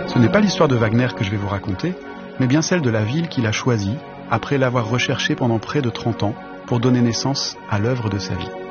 Ce n'est pas l'histoire de Wagner que je vais vous raconter, mais bien celle de la ville qu'il a choisie après l'avoir recherchée pendant près de 30 ans pour donner naissance à l'œuvre de sa vie.